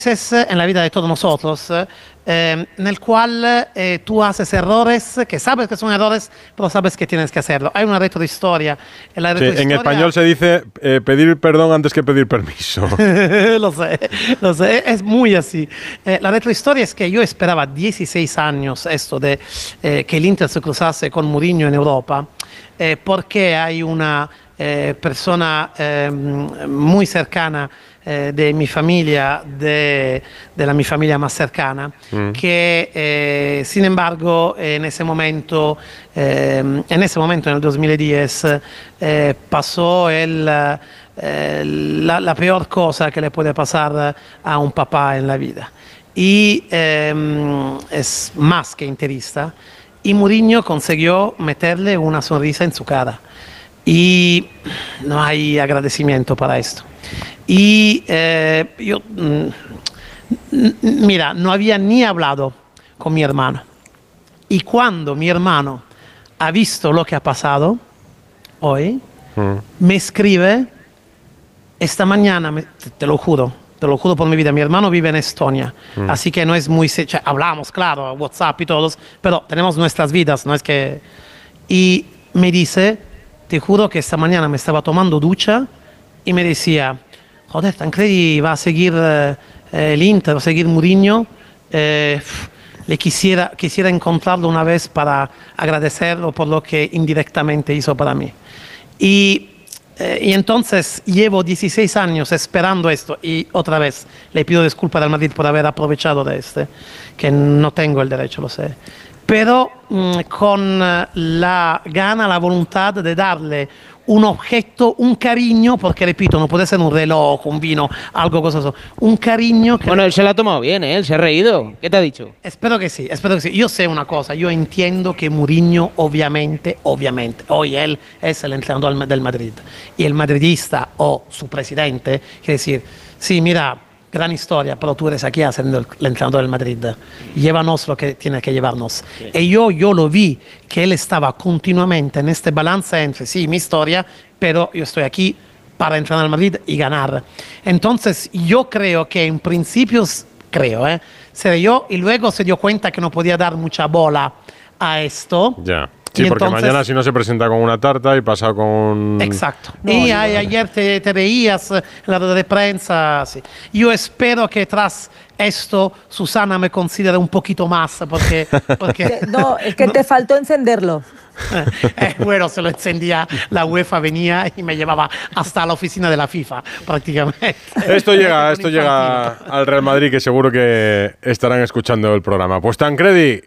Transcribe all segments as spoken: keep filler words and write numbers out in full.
en la vida de todos nosotros, eh, en el cual eh, tú haces errores, que sabes que son errores, pero sabes que tienes que hacerlo. Hay una retrohistoria. En, la retrohistoria, sí, en español se dice eh, pedir perdón antes que pedir permiso. Lo sé, lo sé, es muy así. Eh, la retrohistoria es que yo esperaba dieciséis años esto de eh, que el Inter se cruzase con Mourinho en Europa, eh, porque hay una eh, persona eh, muy cercana Eh, de mi familia, de, de la mi familia más cercana, mm. que eh, sin embargo en ese momento, eh, en ese momento en el dos mil diez, eh, pasó el, eh, la, la peor cosa que le puede pasar a un papá en la vida. Y eh, es más que interista, y Mourinho consiguió meterle una sonrisa en su cara. Y no hay agradecimiento para esto. Y eh, yo, mm, mira, no había ni hablado con mi hermano. Y cuando mi hermano ha visto lo que ha pasado hoy, mm. me escribe esta mañana, me, te, te lo juro, te lo juro por mi vida, mi hermano vive en Estonia, mm. así que no es muy... O sea, hablamos, claro, WhatsApp y todos, pero tenemos nuestras vidas, no es que... Y me dice, te juro que esta mañana me estaba tomando ducha y me decía... Joder, Tancredi va a seguir eh, el Inter, va a seguir Mourinho. Eh, le quisiera, quisiera encontrarlo una vez para agradecerlo por lo que indirectamente hizo para mí. Y, eh, y entonces llevo dieciséis años esperando esto y otra vez le pido disculpas al Madrid por haber aprovechado de este, que no tengo el derecho, lo sé. Pero mmm, con la gana, la voluntad de darle un objeto, un cariño, porque repito, no puede ser un reloj, un vino, algo costoso, un cariño que... Bueno, él se lo ha tomado bien, ¿eh? Él se ha reído. ¿Qué te ha dicho? Espero que sí, espero que sí. Yo sé una cosa, yo entiendo que Mourinho, obviamente, obviamente, hoy él es el entrenador del Madrid, y el madridista o su presidente, quiere decir, sí, mira, gran historia, pero tú eres aquí haciendo el entrenador del Madrid. Llévanos lo que tiene que llevarnos. Sí. Y yo, yo lo vi, que él estaba continuamente en este balance entre, sí, mi historia, pero yo estoy aquí para entrenar al Madrid y ganar. Entonces, yo creo que en principio, creo, ¿eh? se dio y luego se dio cuenta que no podía dar mucha bola a esto. Ya. Sí, y porque entonces, mañana si no se presenta con una tarta y pasa con... Exacto. No, y ay, ayer te, te reías en la rueda de prensa. Sí. Yo espero que tras esto Susana me considere un poquito más, porque... porque no, es que no. te faltó encenderlo. Eh, bueno, se lo encendía, la UEFA venía y me llevaba hasta la oficina de la FIFA, prácticamente. Esto llega, esto llega al Real Madrid, que seguro que estarán escuchando el programa. Pues Tancredi,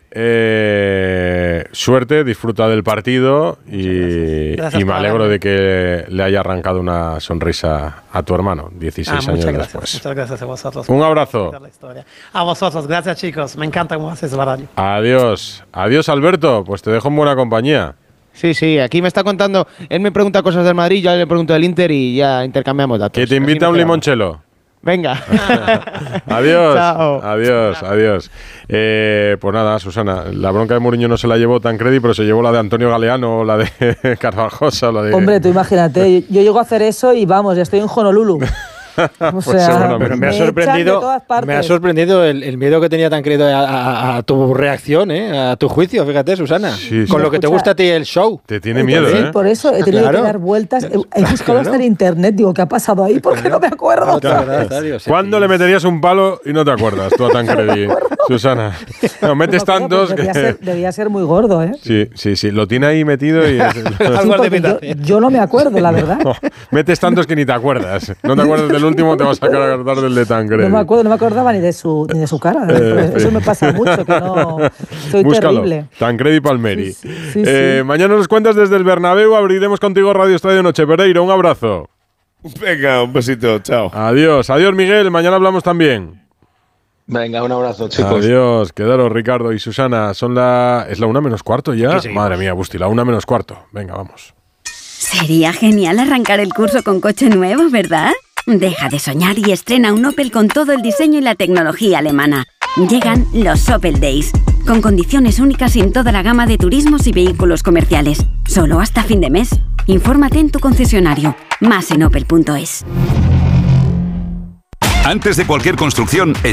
eh, suerte, disfruta del partido y, y me alegro de que le haya arrancado una sonrisa a tu hermano, dieciséis ah, años gracias, después. Muchas gracias a vosotros. Un abrazo. A vosotros, gracias chicos, me encanta cómo haces la radio. Adiós, adiós Alberto, pues te dejo en buena compañía. Sí, sí, aquí me está contando, él me pregunta cosas del Madrid, yo le pregunto del Inter y ya intercambiamos datos. Que te invita a un limonchelo. Venga. Adiós. Chao. Adiós, adiós. Eh, pues nada, Susana, la bronca de Mourinho no se la llevó Tancredi, pero se llevó la de Antonio Galeano, la de Carvajosa, la de... Hombre, tú imagínate, yo llego a hacer eso y vamos, ya estoy en Honolulu. O pues sea, pero me ha sorprendido, me ha sorprendido el, el miedo que tenía Tancredi a, a, a tu reacción, ¿eh? A tu juicio, fíjate, Susana. Sí, sí. Con lo que te gusta a ti el show. Te tiene miedo, sí, ¿eh? Por eso he tenido claro. que dar vueltas. He, he buscado claro. hasta en internet, digo, ¿qué ha pasado ahí? Porque claro. no me acuerdo. Claro, claro, claro. ¿Cuándo le meterías un palo y no te acuerdas tú a Tancredi, no Susana? No, metes no, tantos debía, que... ser, debía ser muy gordo, ¿eh? Sí, sí, sí. Lo tiene ahí metido y... sí, yo, yo no me acuerdo, la verdad. No, metes tantos que ni te acuerdas. No te acuerdas del último, te vas a sacar del de Tancredi. No me acuerdo, no me acordaba ni de su, ni de su cara. Eh, Eso me pasa mucho, que no... Soy Búscalo. terrible. Tancredi Palmeri. Sí, sí, sí, eh, sí. Mañana nos cuentas desde el Bernabéu, abriremos contigo Radio Estadio Noche. Pereiro, un abrazo. Venga, un besito, chao. Adiós, adiós Miguel, mañana hablamos también. Venga, un abrazo, chicos. Adiós, quedaros Ricardo y Susana. Son la... ¿Es la una menos cuarto ya? Madre mía, Busti, la una menos cuarto. Venga, vamos. Sería genial arrancar el curso con coche nuevo, ¿verdad? Deja de soñar y estrena un Opel con todo el diseño y la tecnología alemana. Llegan los Opel Days, con condiciones únicas en toda la gama de turismos y vehículos comerciales. Solo hasta fin de mes. Infórmate en tu concesionario. Más en opel punto es. Antes de cualquier construcción,